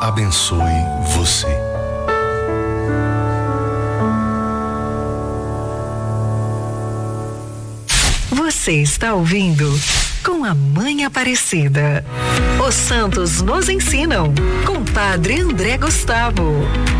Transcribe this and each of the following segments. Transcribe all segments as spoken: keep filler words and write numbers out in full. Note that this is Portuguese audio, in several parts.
abençoe você. Você está ouvindo Com a Mãe Aparecida. Os santos nos ensinam, com Padre André Gustavo.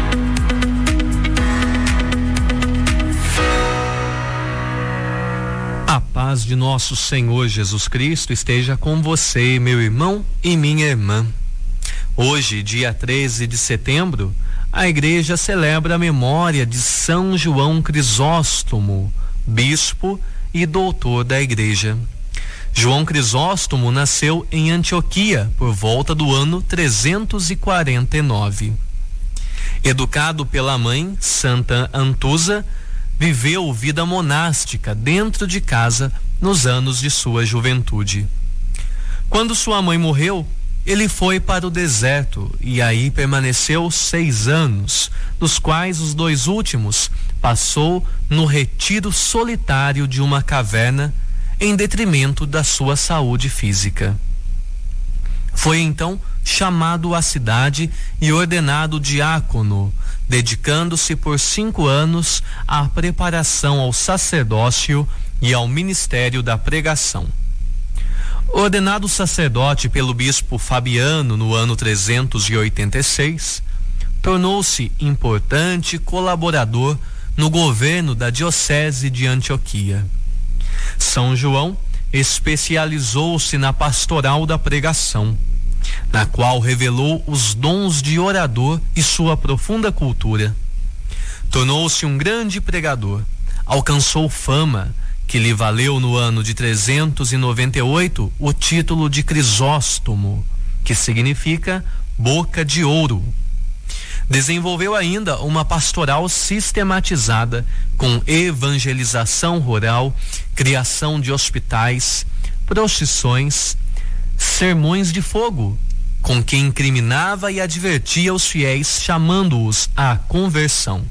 A paz de nosso Senhor Jesus Cristo esteja com você, meu irmão e minha irmã. Hoje, dia treze de setembro, a igreja celebra a memória de São João Crisóstomo, bispo e doutor da igreja. João Crisóstomo nasceu em Antioquia por volta do ano trezentos e quarenta e nove. Educado pela mãe, Santa Antusa, viveu vida monástica dentro de casa nos anos de sua juventude. Quando sua mãe morreu, ele foi para o deserto e aí permaneceu seis anos, dos quais os dois últimos passou no retiro solitário de uma caverna, em detrimento da sua saúde física. Foi então chamado à cidade e ordenado diácono, dedicando-se por cinco anos à preparação ao sacerdócio e ao ministério da pregação. Ordenado sacerdote pelo bispo Fabiano no ano trezentos e oitenta e seis, tornou-se importante colaborador no governo da diocese de Antioquia. São João especializou-se na pastoral da pregação, na qual revelou os dons de orador e sua profunda cultura. Tornou-se um grande pregador, alcançou fama, que lhe valeu no ano de trezentos e noventa e oito o título de Crisóstomo, que significa boca de ouro. Desenvolveu ainda uma pastoral sistematizada com evangelização rural, criação de hospitais, procissões, sermões de fogo, com que incriminava e advertia os fiéis, chamando-os à conversão.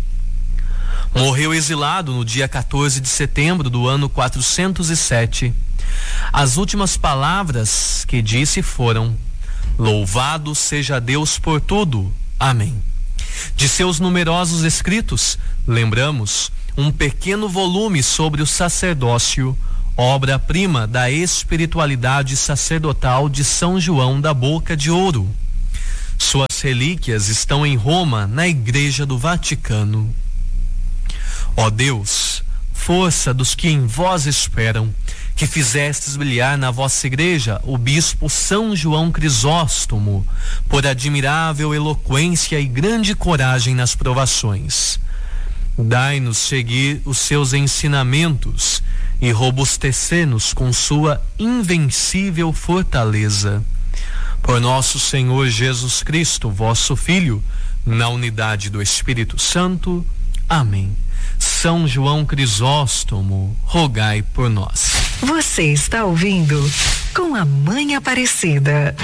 Morreu exilado no dia quatorze de setembro do ano quatrocentos e sete. As últimas palavras que disse foram: "Louvado seja Deus por tudo. Amém." De seus numerosos escritos, lembramos um pequeno volume sobre o sacerdócio, obra-prima da espiritualidade sacerdotal de São João da Boca de Ouro. Suas relíquias estão em Roma, na Igreja do Vaticano. Ó Deus, força dos que em vós esperam, que fizestes brilhar na vossa igreja o bispo São João Crisóstomo, por admirável eloquência e grande coragem nas provações. Dai-nos seguir os seus ensinamentos e robustecer-nos com sua invencível fortaleza. Por nosso Senhor Jesus Cristo, vosso Filho, na unidade do Espírito Santo. Amém. São João Crisóstomo, rogai por nós. Você está ouvindo Com a Mãe Aparecida.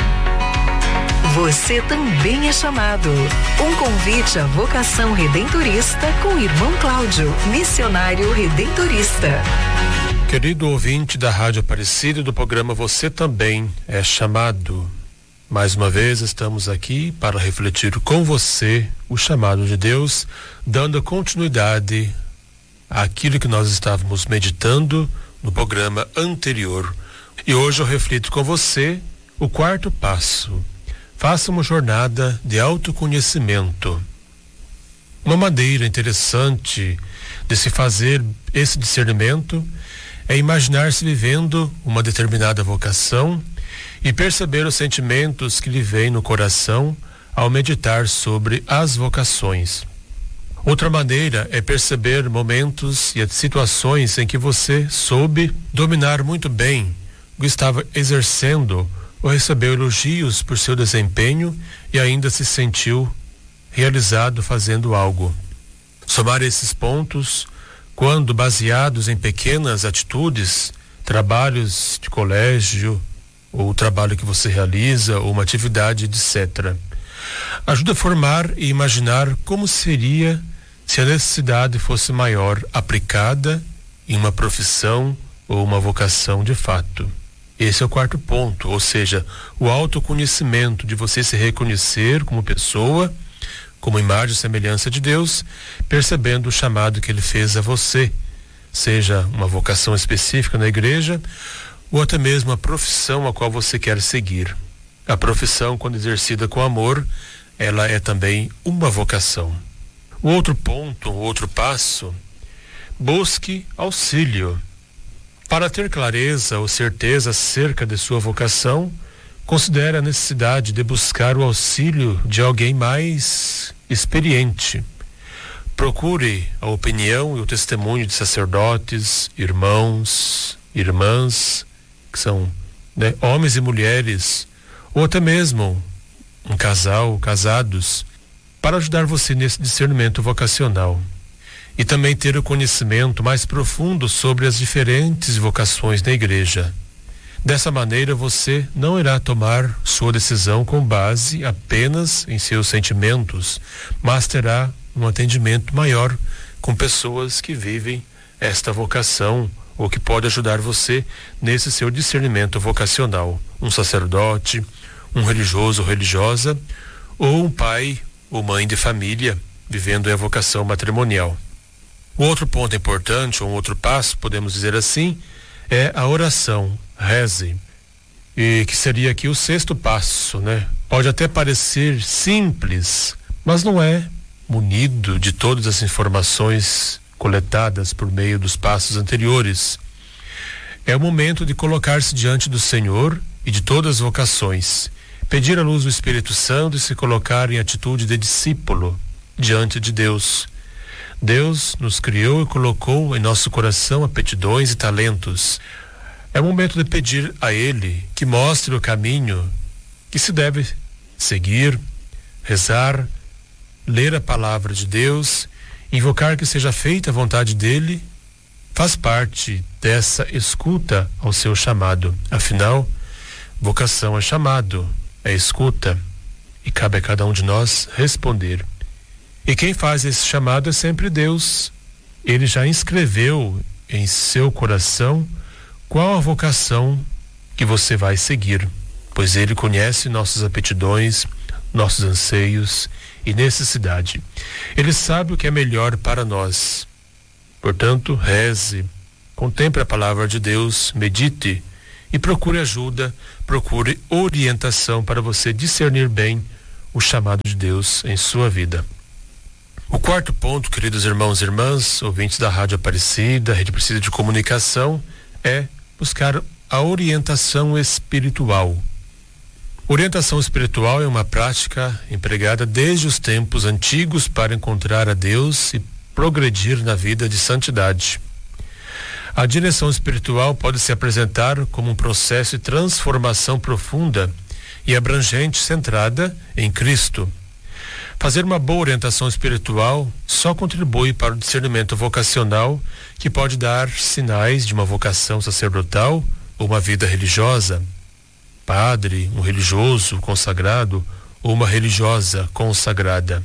Você também é chamado. Um convite à vocação redentorista com o irmão Cláudio, missionário redentorista. Querido ouvinte da Rádio Aparecida, do programa Você Também é Chamado. Mais uma vez estamos aqui para refletir com você o chamado de Deus, dando continuidade àquilo que nós estávamos meditando no programa anterior. E hoje eu reflito com você o quarto passo. Faça uma jornada de autoconhecimento. Uma maneira interessante de se fazer esse discernimento é imaginar-se vivendo uma determinada vocação e perceber os sentimentos que lhe vêm no coração ao meditar sobre as vocações. Outra maneira é perceber momentos e situações em que você soube dominar muito bem o que estava exercendo ou recebeu elogios por seu desempenho e ainda se sentiu realizado fazendo algo. Somar esses pontos, quando baseados em pequenas atitudes, trabalhos de colégio, ou o trabalho que você realiza, ou uma atividade, etcétera, ajuda a formar e imaginar como seria se a necessidade fosse maior aplicada em uma profissão ou uma vocação de fato. Esse é o quarto ponto, ou seja, o autoconhecimento, de você se reconhecer como pessoa, como imagem e semelhança de Deus, percebendo o chamado que Ele fez a você, seja uma vocação específica na igreja ou até mesmo a profissão a qual você quer seguir. A profissão, quando exercida com amor, ela é também uma vocação. O outro ponto, o outro passo, busque auxílio. Para ter clareza ou certeza acerca de sua vocação, considere a necessidade de buscar o auxílio de alguém mais experiente. Procure a opinião e o testemunho de sacerdotes, irmãos, irmãs, que são, né, homens e mulheres, ou até mesmo um casal, casados, para ajudar você nesse discernimento vocacional. E também ter o conhecimento mais profundo sobre as diferentes vocações da igreja. Dessa maneira, você não irá tomar sua decisão com base apenas em seus sentimentos, mas terá um atendimento maior com pessoas que vivem esta vocação ou que pode ajudar você nesse seu discernimento vocacional. Um sacerdote, um religioso ou religiosa, ou um pai ou mãe de família vivendo a vocação matrimonial. O outro ponto importante, ou um outro passo, podemos dizer assim, é a oração. Reze. E que seria aqui o sexto passo, né? Pode até parecer simples, mas não é munido de todas as informações coletadas por meio dos passos anteriores. É o momento de colocar-se diante do Senhor e de todas as vocações, pedir a luz do Espírito Santo e se colocar em atitude de discípulo diante de Deus. Deus nos criou e colocou em nosso coração aptidões e talentos. É o momento de pedir a Ele que mostre o caminho que se deve seguir, rezar, ler a palavra de Deus, invocar que seja feita a vontade dEle, faz parte dessa escuta ao seu chamado. Afinal, vocação é chamado, é escuta, e cabe a cada um de nós responder. E quem faz esse chamado é sempre Deus. Ele já inscreveu em seu coração qual a vocação que você vai seguir, pois Ele conhece nossas aptidões, nossos anseios e necessidade. Ele sabe o que é melhor para nós. Portanto, reze, contemple a palavra de Deus, medite e procure ajuda, procure orientação para você discernir bem o chamado de Deus em sua vida. O quarto ponto, queridos irmãos e irmãs, ouvintes da Rádio Aparecida, Rede Aparecida de Comunicação, é buscar a orientação espiritual. Orientação espiritual é uma prática empregada desde os tempos antigos para encontrar a Deus e progredir na vida de santidade. A direção espiritual pode se apresentar como um processo de transformação profunda e abrangente centrada em Cristo. Fazer uma boa orientação espiritual só contribui para o discernimento vocacional, que pode dar sinais de uma vocação sacerdotal ou uma vida religiosa. Padre, um religioso consagrado ou uma religiosa consagrada,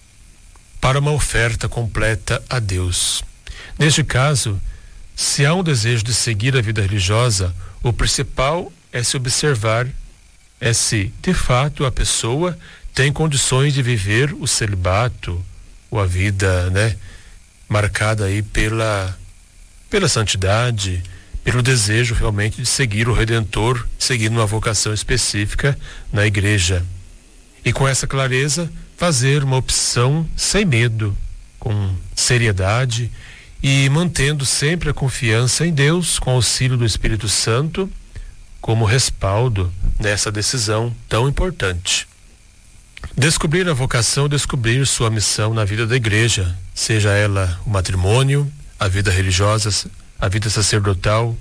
para uma oferta completa a Deus. Neste caso, se há um desejo de seguir a vida religiosa, o principal é se observar, é se, de fato, a pessoa tem condições de viver o celibato, ou a vida, né, marcada aí pela, pela santidade, pelo desejo realmente de seguir o Redentor, seguir uma vocação específica na igreja. E com essa clareza, fazer uma opção sem medo, com seriedade e mantendo sempre a confiança em Deus, com auxílio do Espírito Santo, como respaldo nessa decisão tão importante. Descobrir a vocação, descobrir sua missão na vida da igreja, seja ela o matrimônio, a vida religiosa, a vida sacerdotal,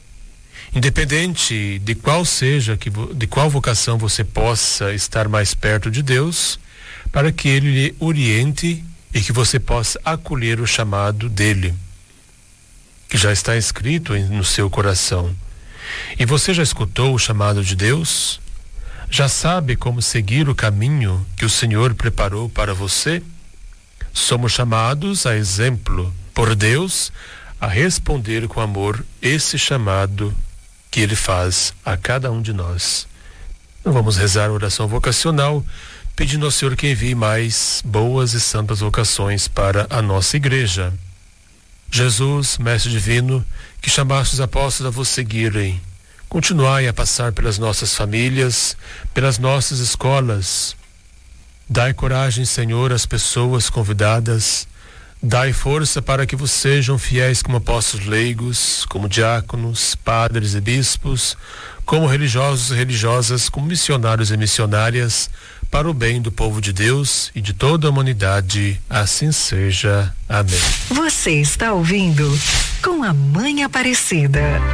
independente de qual seja, que, de qual vocação você possa estar mais perto de Deus, para que Ele lhe oriente e que você possa acolher o chamado dele, que já está escrito no seu coração. E você já escutou o chamado de Deus? Já sabe como seguir o caminho que o Senhor preparou para você? Somos chamados a exemplo por Deus a responder com amor esse chamado que Ele faz a cada um de nós. Então vamos rezar a oração vocacional, pedindo ao Senhor que envie mais boas e santas vocações para a nossa igreja. Jesus, Mestre Divino, que chamaste os apóstolos a vos seguirem, continuai a passar pelas nossas famílias, pelas nossas escolas. Dai coragem, Senhor, às pessoas convidadas. Dai força para que vos sejam fiéis como apóstolos leigos, como diáconos, padres e bispos, como religiosos e religiosas, como missionários e missionárias, para o bem do povo de Deus e de toda a humanidade. Assim seja. Amém. Você está ouvindo Com a Mãe Aparecida.